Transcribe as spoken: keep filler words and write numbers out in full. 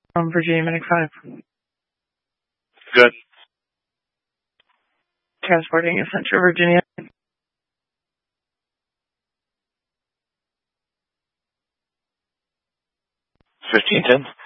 Um, Virginia Medic five. Good. Transporting you Central Virginia. fifteen ten.